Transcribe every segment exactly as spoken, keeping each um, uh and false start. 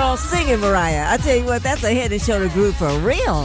all singing, Mariah. I tell you what, that's a head and shoulder groove for real.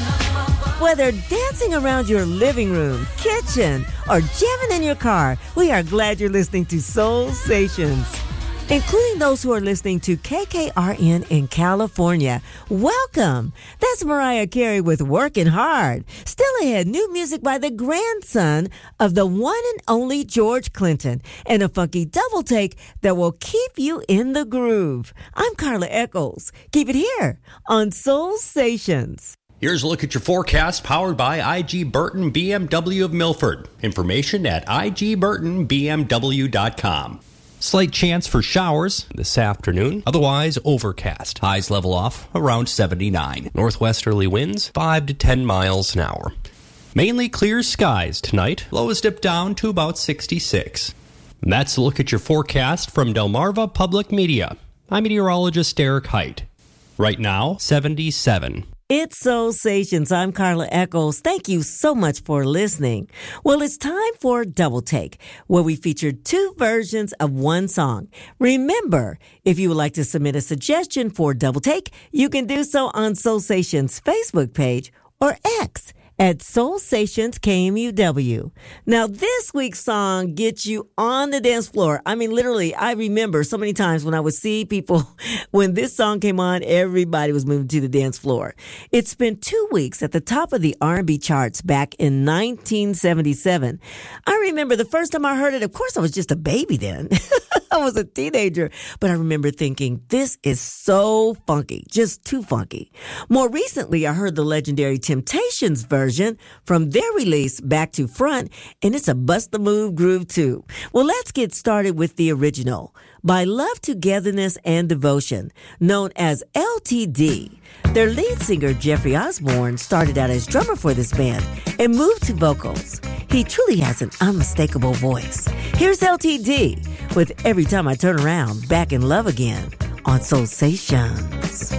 Whether dancing around your living room, kitchen, or jamming in your car, we are glad you're listening to Soul Stations, including those who are listening to K K R N in California. Welcome. That's Mariah Carey with Working Hard. Still ahead, new music by the grandson of the one and only George Clinton, and a funky double take that will keep you in the groove. I'm Carla Eccles. Keep it here on Soul Stations. Here's a look at your forecast powered by I G Burton B M W of Milford. Information at I G Burton B M W dot com. Slight chance for showers this afternoon. Otherwise overcast. Highs level off around seventy-nine. Northwesterly winds five to ten miles an hour. Mainly clear skies tonight. Lows dip down to about sixty-six. And that's a look at your forecast from Delmarva Public Media. I'm meteorologist Derek Height. Right now, seventy-seven. It's Soul Stations. I'm Carla Eccles. Thank you so much for listening. Well, it's time for Double Take, where we feature two versions of one song. Remember, if you would like to submit a suggestion for Double Take, you can do so on Soul Stations' Facebook page or X at Soul Stations K M U W. Now, this week's song gets you on the dance floor. I mean, literally, I remember so many times when I would see people, when this song came on, everybody was moving to the dance floor. It spent two weeks at the top of the R and B charts back in nineteen seventy-seven. I remember the first time I heard it, of course, I was just a baby then. I was a teenager, but I remember thinking, this is so funky, just too funky. More recently, I heard the legendary Temptations version from their release, Back to Front, and it's a bust the move groove too. Well, let's get started with the original. By Love, Togetherness, and Devotion, known as L T D. Their lead singer, Jeffrey Osborne, started out as drummer for this band and moved to vocals. He truly has an unmistakable voice. Here's L T D with Every Time I Turn Around, Back in Love Again on Soul Stations.